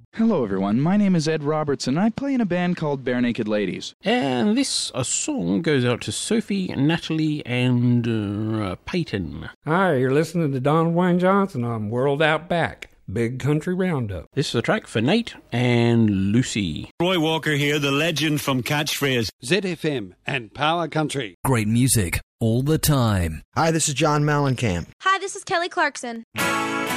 Hello everyone, my name is Ed Robertson and I play in a band called Bare Naked Ladies. And this song goes out to Sophie, Natalie, and Peyton. Hi, you're listening to Don Wayne Johnson on World Outback, Big Country Roundup. This is a track for Nate and Lucy. Roy Walker here, the legend from Catchphrase. ZFM and Power Country. Great music all the time. Hi, this is John Mellencamp. Hi, this is Kelly Clarkson.